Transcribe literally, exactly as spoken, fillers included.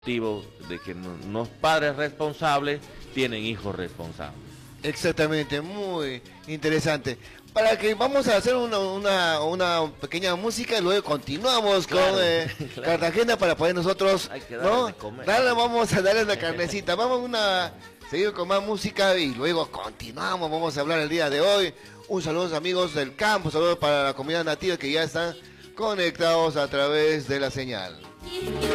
de que los padres responsables tienen hijos responsables. Exactamente, muy interesante. Para que vamos a hacer una, una, una pequeña música y luego continuamos claro, con eh, claro. Cartagena para poder nosotros, Hay que ¿no? de comer. Dale, vamos a darle una carnecita. Vamos a una, seguir con más música y luego continuamos. Vamos a hablar el día de hoy. Un saludo amigos del campo, saludos para la comunidad nativa que ya están conectados a través de la señal.